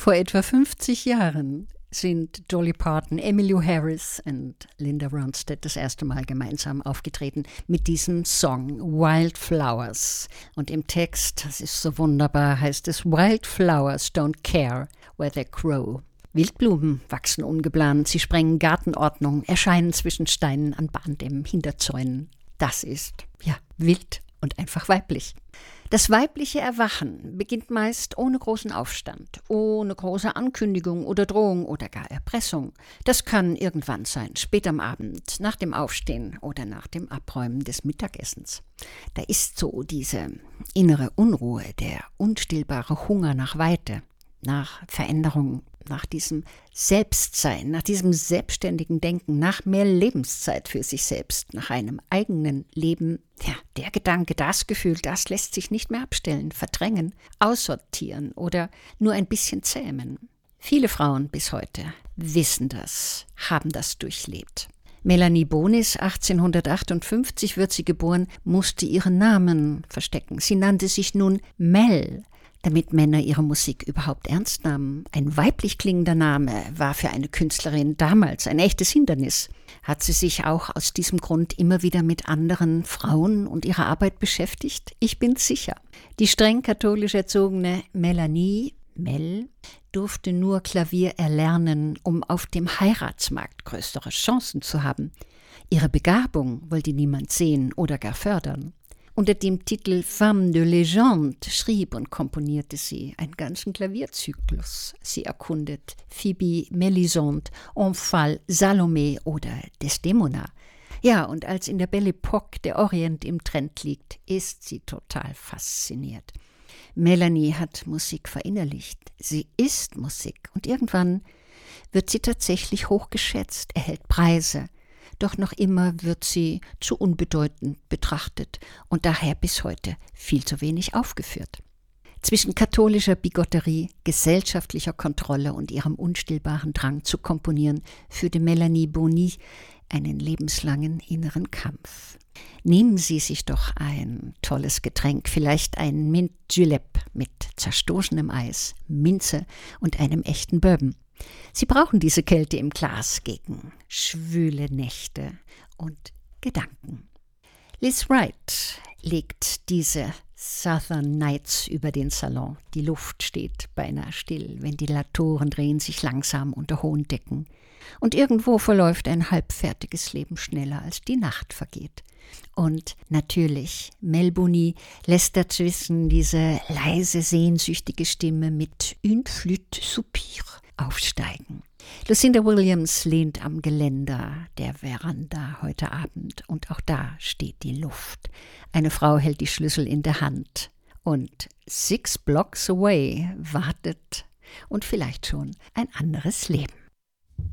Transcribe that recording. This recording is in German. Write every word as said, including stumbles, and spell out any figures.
Vor etwa fünfzig Jahren sind Dolly Parton, Emmylou Harris und Linda Ronstadt das erste Mal gemeinsam aufgetreten mit diesem Song Wildflowers. Und im Text, das ist so wunderbar, heißt es: Wildflowers don't care where they grow. Wildblumen wachsen ungeplant, sie sprengen Gartenordnung, erscheinen zwischen Steinen an Bahndämmen, hinter Zäunen. Das ist, ja, wild und einfach weiblich. Das weibliche Erwachen beginnt meist ohne großen Aufstand, ohne große Ankündigung oder Drohung oder gar Erpressung. Das kann irgendwann sein, spät am Abend, nach dem Aufstehen oder nach dem Abräumen des Mittagessens. Da ist so diese innere Unruhe, der unstillbare Hunger nach Weite, nach Veränderung, nach diesem Selbstsein, nach diesem selbstständigen Denken, nach mehr Lebenszeit für sich selbst, nach einem eigenen Leben. Ja, der Gedanke, das Gefühl, das lässt sich nicht mehr abstellen, verdrängen, aussortieren oder nur ein bisschen zähmen. Viele Frauen bis heute wissen das, haben das durchlebt. Melanie Bonis, achtzehnhundertachtundfünfzig wird sie geboren, musste ihren Namen verstecken. Sie nannte sich nun Mel, damit Männer ihre Musik überhaupt ernst nahmen. Ein weiblich klingender Name war für eine Künstlerin damals ein echtes Hindernis. Hat sie sich auch aus diesem Grund immer wieder mit anderen Frauen und ihrer Arbeit beschäftigt? Ich bin sicher. Die streng katholisch erzogene Melanie, Mel, durfte nur Klavier erlernen, um auf dem Heiratsmarkt größere Chancen zu haben. Ihre Begabung wollte niemand sehen oder gar fördern. Unter dem Titel Femme de Légende schrieb und komponierte sie einen ganzen Klavierzyklus. Sie erkundet Phoebe, Melisande, Omphale, Salome oder Desdemona. Ja, und als in der Belle Époque der Orient im Trend liegt, ist sie total fasziniert. Melanie hat Musik verinnerlicht. Sie ist Musik und irgendwann wird sie tatsächlich hochgeschätzt, erhält Preise. Doch noch immer wird sie zu unbedeutend betrachtet und daher bis heute viel zu wenig aufgeführt. Zwischen katholischer Bigotterie, gesellschaftlicher Kontrolle und ihrem unstillbaren Drang zu komponieren führte Melanie Boni einen lebenslangen inneren Kampf. Nehmen Sie sich doch ein tolles Getränk, vielleicht ein Mint Julep mit zerstoßenem Eis, Minze und einem echten Bourbon. Sie brauchen diese Kälte im Glas gegen schwüle Nächte und Gedanken. Liz Wright legt diese Southern Nights über den Salon. Die Luft steht beinahe still, Ventilatoren drehen sich langsam unter hohen Decken. Und irgendwo verläuft ein halbfertiges Leben schneller, als die Nacht vergeht. Und natürlich, Mel Boni lässt dazwischen diese leise, sehnsüchtige Stimme mit Une flûte soupir aufsteigen. Lucinda Williams lehnt am Geländer der Veranda heute Abend und auch da steht die Luft. Eine Frau hält die Schlüssel in der Hand und six blocks away wartet und vielleicht schon ein anderes Leben.